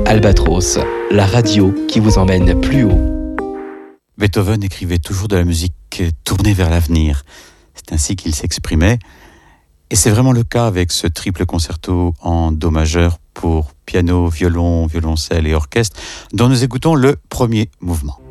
Albatros, la radio qui vous emmène plus haut. Beethoven écrivait toujours de la musique tournée vers l'avenir. C'est ainsi qu'il s'exprimait. Et c'est vraiment le cas avec ce triple concerto en do majeur pour piano, violon, violoncelle et orchestre, dont nous écoutons le premier mouvement.